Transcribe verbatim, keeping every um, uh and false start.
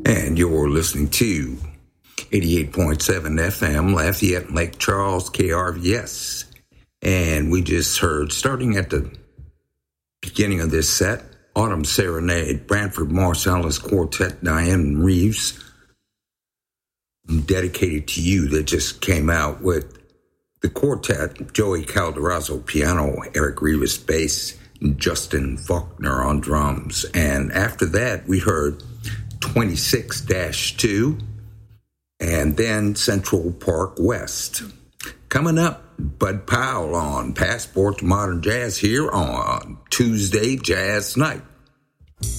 And you're listening to eighty-eight point seven F M, Lafayette and Lake Charles, K R V S. And we just heard, starting at the beginning of this set, Autumn Serenade, Branford Marsalis Quartet, Diane Reeves, dedicated to you, that just came out with the quartet, Joey Calderazzo piano, Eric Rivas bass, and Justin Faulkner on drums. And after that, we heard twenty-six dash two, and then Central Park West. Coming up, Bud Powell on Passport to Modern Jazz here on Tuesday Jazz Night.